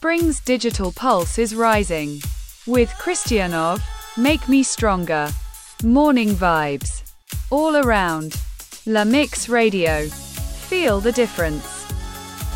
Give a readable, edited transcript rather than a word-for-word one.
Spring's digital pulse is rising. With Christianov, Make Me Stronger. Morning vibes. All around. La Mix Radio. Feel the difference.